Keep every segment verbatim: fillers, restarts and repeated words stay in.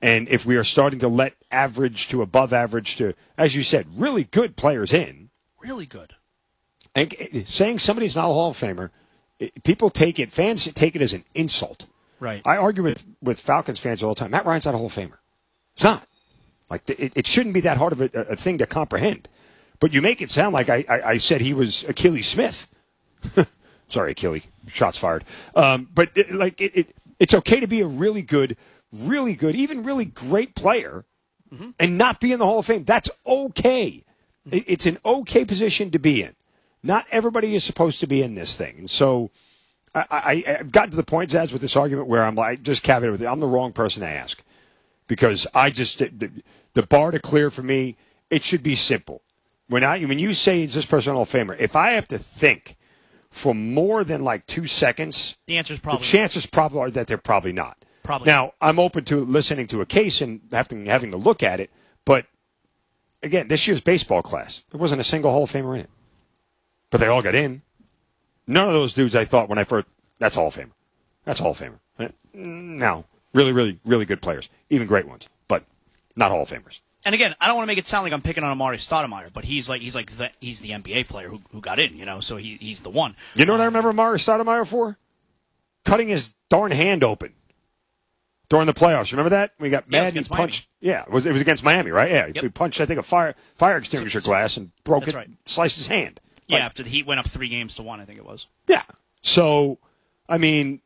And if we are starting to let average to above average to, as you said, really good players in. Really good. And saying somebody's not a Hall of Famer, people take it, fans take it as an insult. Right. I argue with, with Falcons fans all the time. Matt Ryan's not a Hall of Famer. It's not. Like, it, it shouldn't be that hard of a, a thing to comprehend. But you make it sound like I, I, I said he was Achilles Smith. Sorry, Achilles. Shots fired. Um, but, it, like, it, it, it's okay to be a really good, really good, even really great player mm-hmm. and not be in the Hall of Fame. That's okay. It, it's an okay position to be in. Not everybody is supposed to be in this thing. And so I, I, I've gotten to the point, Zaz, with this argument where I'm like, just caveat with it, I'm the wrong person to ask. Because I just, the, the bar to clear for me, it should be simple. When I when you say, is this person a Hall of Famer, if I have to think for more than like two seconds, the answer is probably the chances probably are that they're probably not. Probably. Now, I'm open to listening to a case and having, having to look at it, but again, this year's baseball class, there wasn't a single Hall of Famer in it. But they all got in. None of those dudes I thought when I first, that's Hall of Famer. That's Hall of Famer. No. Really, really, really good players. Even great ones. But not Hall of Famers. And again, I don't want to make it sound like I'm picking on Amari Stoudemire, but he's like he's like the, he's the N B A player who who got in, you know, so he he's the one. You know what I remember Amari Stoudemire for? Cutting his darn hand open during the playoffs. Remember that? We got yeah, mad. He Miami. punched. Yeah, it was, it was against Miami, right? Yeah, yep. he punched, I think, a fire fire extinguisher so, glass and broke it, right. sliced his hand. Yeah, like, after the Heat went up three games to one, I think it was. Yeah. So, I mean,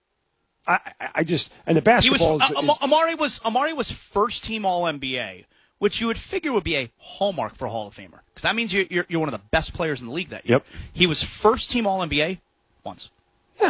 I, I just and the basketball. He was, is, uh, is, Amari was Amari was first team All N B A, which you would figure would be a hallmark for a Hall of Famer because that means you're, you're you're one of the best players in the league that year. Yep. He was first team All N B A once. Yeah.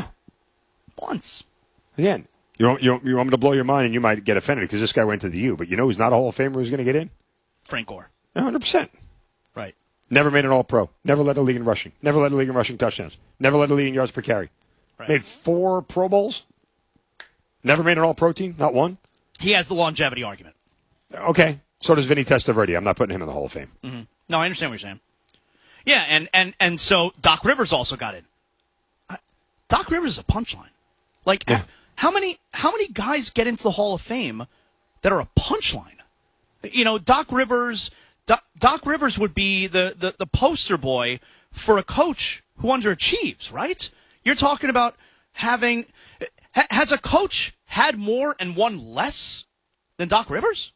Once. Again, you want, you want, you want me to blow your mind, and you might get offended because this guy went to the U. But you know who's not a Hall of Famer who's going to get in? Frank Gore. one hundred percent. Right. Never made an All-Pro. Never led the league in rushing. Never led the league in rushing touchdowns. Never led the league in yards per carry. Right. Made four Pro Bowls. Never made an All-Pro team. Not one. He has the longevity argument. Okay. So does Vinny Testaverde. I'm not putting him in the Hall of Fame. Mm-hmm. No, I understand what you're saying. Yeah, and, and, and so Doc Rivers also got in. I, Doc Rivers is a punchline. Like, yeah. how many how many guys get into the Hall of Fame that are a punchline? You know, Doc Rivers... Doc, Doc Rivers would be the, the, the poster boy for a coach who underachieves, right? You're talking about having ha, – has a coach had more and won less than Doc Rivers?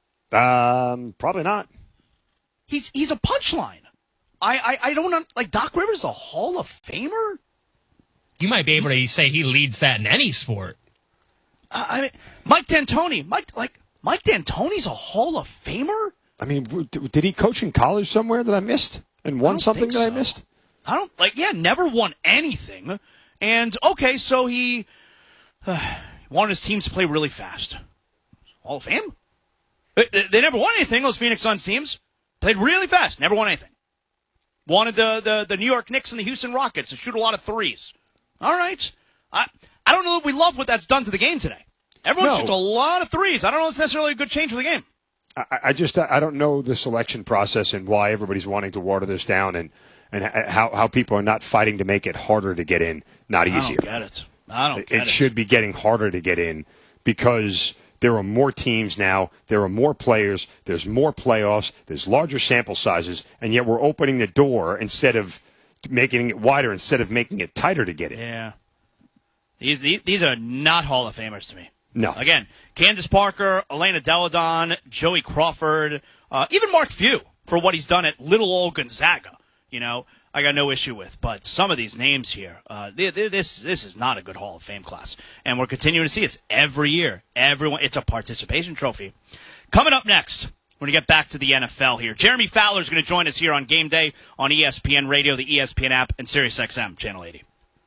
Um, probably not. He's he's a punchline. I, I, I don't – like Doc Rivers is a Hall of Famer? You might be able to say he leads that in any sport. Uh, I mean, Mike D'Antoni. Mike, like, Mike D'Antoni's a Hall of Famer? I mean, did he coach in college somewhere that I missed and won something that so. I missed? I don't like. Yeah, never won anything. And okay, so he uh, wanted his teams to play really fast. Hall of Fame. They, they never won anything. Those Phoenix Suns teams played really fast. Never won anything. Wanted the the, the New York Knicks and the Houston Rockets to shoot a lot of threes. All right. I I don't know that we love what that's done to the game today. Everyone no. shoots a lot of threes. I don't know if it's necessarily a good change for the game. I, I just I don't know the selection process and why everybody's wanting to water this down and, and how, how people are not fighting to make it harder to get in, not easier. I don't get it. I don't get it. It should be getting harder to get in because there are more teams now, there are more players, there's more playoffs, there's larger sample sizes, and yet we're opening the door instead of making it wider, instead of making it tighter to get in. Yeah. These, these, these are not Hall of Famers to me. No. Again, Candace Parker, Elena Deladon, Joey Crawford, uh, even Mark Few for what he's done at little old Gonzaga. You know, I got no issue with. But some of these names here, uh, they, they, this this is not a good Hall of Fame class. And we're continuing to see this every year. Everyone, it's a participation trophy. Coming up next, we're going to get back to the N F L here. Jeremy Fowler is going to join us here on Game Day on E S P N Radio, the E S P N app, and SiriusXM Channel eighty.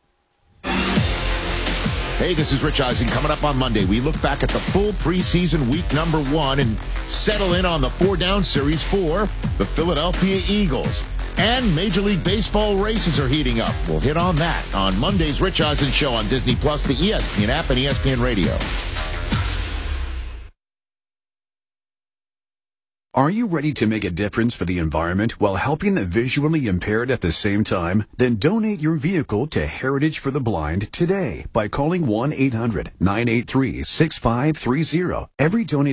Hey, this is Rich Eisen. Coming up on Monday, we look back at the full preseason week number one and settle in on the four-down series for the Philadelphia Eagles. And Major League Baseball races are heating up. We'll hit on that on Monday's Rich Eisen Show on Disney Plus, the E S P N app, and E S P N Radio. Are you ready to make a difference for the environment while helping the visually impaired at the same time? Then donate your vehicle to Heritage for the Blind today by calling one eight hundred nine eight three six five three zero. Every donation